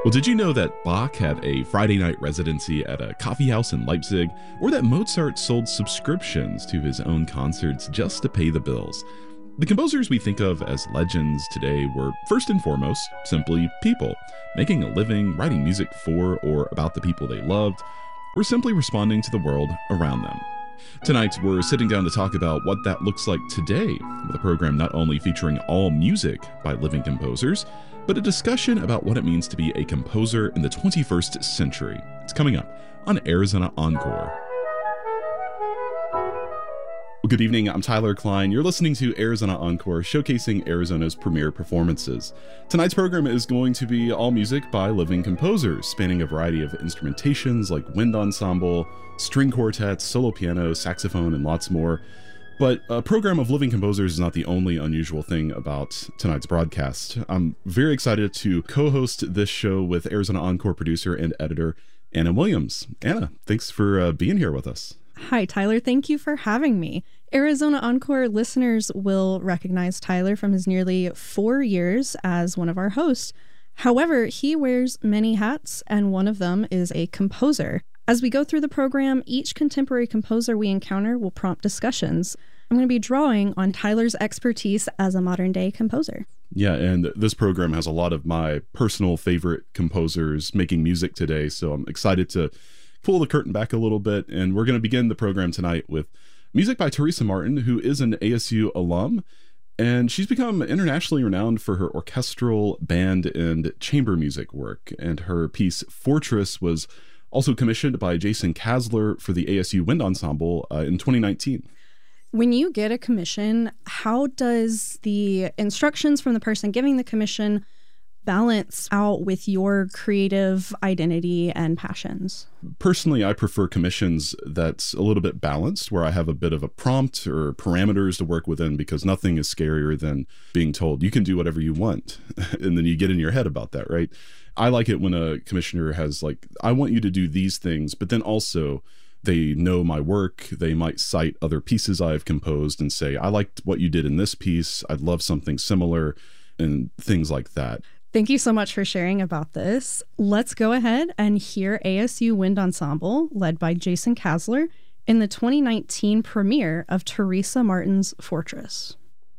Well, did you know that Bach had a Friday night residency at a coffee house in Leipzig, or that Mozart sold subscriptions to his own concerts just to pay the bills? The composers we think of as legends today were, first and foremost, simply people, making a living, writing music for or about the people they loved, or simply responding to the world around them. Tonight, we're sitting down to talk about what that looks like today, with a program not only featuring all music by living composers, but a discussion about what it means to be a composer in the 21st century. It's coming up on Arizona Encore. Well, good evening, I'm Tyler Klein. You're listening to Arizona Encore, showcasing Arizona's premier performances. Tonight's program is going to be all music by living composers, spanning a variety of instrumentations like wind ensemble, string quartets, solo piano, saxophone, and lots more. But a program of living composers is not the only unusual thing about tonight's broadcast. I'm very excited to co-host this show with Arizona Encore producer and editor Anna Williams. Anna, thanks for being here with us. Hi, Tyler. Thank you for having me. Arizona Encore listeners will recognize Tyler from his nearly 4 years as one of our hosts. However, he wears many hats, and one of them is a composer. As we go through the program, each contemporary composer we encounter will prompt discussions. I'm going to be drawing on Tyler's expertise as a modern-day composer. Yeah, and this program has a lot of my personal favorite composers making music today, so I'm excited to pull the curtain back a little bit, and we're going to begin the program tonight with music by Teresa Martin, who is an ASU alum, and she's become internationally renowned for her orchestral, band, and chamber music work, and her piece Fortress was also commissioned by Jason Kasler for the ASU Wind Ensemble in 2019. When you get a commission, how does the instructions from the person giving the commission balance out with your creative identity and passions? Personally, I prefer commissions that's a little bit balanced, where I have a bit of a prompt or parameters to work within, because nothing is scarier than being told you can do whatever you want, and then you get in your head about that, right? I like it when a commissioner has like, I want you to do these things, but then also they know my work. They might cite other pieces I've composed and say, I liked what you did in this piece. I'd love something similar, and things like that. Thank you so much for sharing about this. Let's go ahead and hear ASU Wind Ensemble, led by Jason Kasler, in the 2019 premiere of Teresa Martin's Fortress.